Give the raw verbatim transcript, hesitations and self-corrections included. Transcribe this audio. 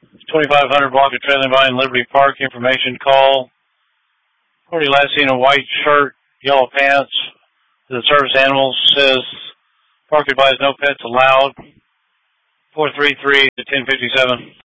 twenty-five hundred block of trailing by in Liberty Park. Information call. Party last seen a white shirt, yellow pants. The service animals says park advised no pets allowed. four three three to ten fifty-seven.